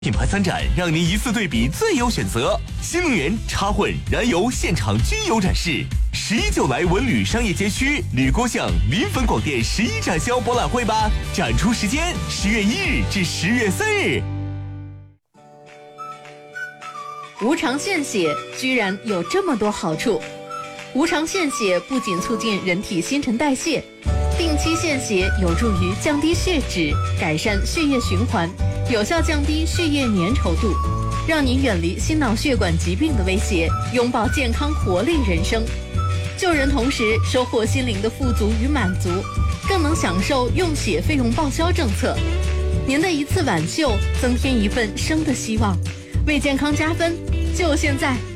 品牌参展，让您一次对比最优选择。新能源、插混、燃油现场均有展示。11就来文旅商业街区吕郭巷临汾广电11展销博览会吧，展出时间10月1日至10月3日。 无偿献血居然有这么多好处。无偿献血不仅促进人体新陈代谢，定期献血有助于降低血脂，改善血液循环，有效降低血液粘稠度，让您远离心脑血管疾病的威胁，拥抱健康活力人生。救人同时收获心灵的富足与满足，更能享受用血费用报销政策。您的一次挽救，增添一份生的希望，为健康加分，就现在。